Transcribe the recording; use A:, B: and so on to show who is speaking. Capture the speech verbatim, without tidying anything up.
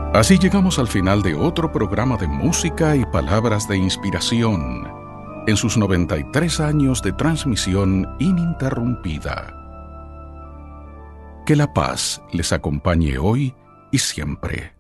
A: Así llegamos al final de otro programa de música y palabras de inspiración, en sus noventa y tres años de transmisión ininterrumpida. Que la paz les acompañe hoy y siempre.